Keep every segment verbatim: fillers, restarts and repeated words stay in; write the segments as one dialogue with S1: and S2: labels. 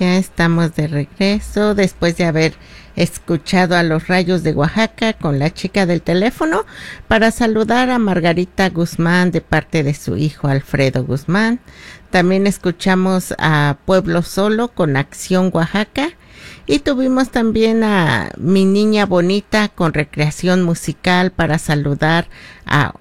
S1: Ya estamos de regreso después de haber escuchado a los Rayos de Oaxaca con la chica del teléfono para saludar a Margarita Guzmán de parte de su hijo Alfredo Guzmán. También escuchamos a Pueblo Solo con Acción Oaxaca y tuvimos también a Mi Niña Bonita con Recreación Musical para saludar a,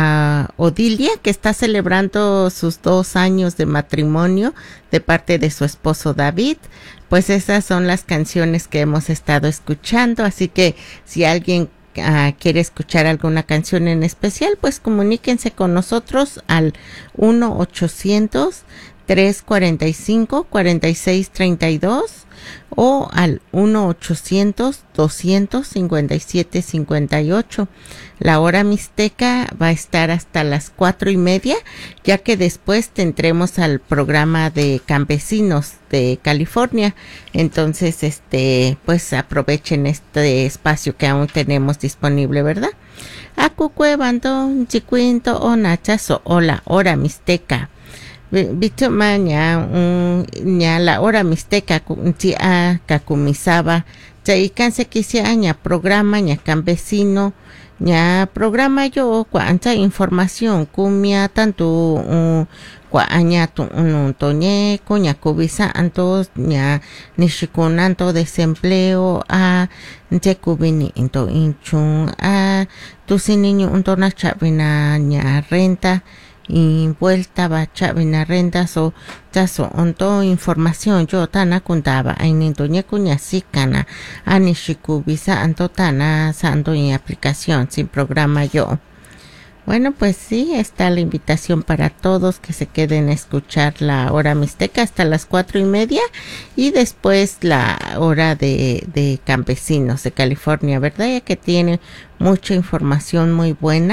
S1: a Odilia, que está celebrando sus dos años de matrimonio de parte de su esposo David. Pues esas son las canciones que hemos estado escuchando, así que si alguien uh, quiere escuchar alguna canción en especial, pues comuníquense con nosotros al uno ochocientos, trescientos cuarenta y cinco, cuarenta y seis treinta y dos o al uno ochocientos, doscientos cincuenta y siete cincuenta y ocho. La hora mixteca va a estar hasta las cuatro y media, ya que después tendremos al programa de campesinos de California. Entonces, este, pues aprovechen este espacio que aún tenemos disponible, ¿verdad? Acucuevando, chicuinto o nachazo, o la hora mixteca. Bicho maña un ña la hora mixteca ti a kakumisaba chaikan se quisia ña programa ña campesino ña programa yo cuanta información kumia tanto uh, kwa aña tu un toñe coña kubisa antos ña nishikunanto desempleo a nte kubini into inchun a tu sin niño un tona chavina ña renta y vuelta va chavina renta so taso onto información yo tana contaba en nintoñe cuña sikana anishikubisa antotana sando en aplicación sin programa yo. Bueno, pues sí, está la invitación para todos que se queden a escuchar la hora mixteca hasta las cuatro y media y después la hora de, de campesinos de California, ¿verdad? Ya que tiene mucha información muy buena.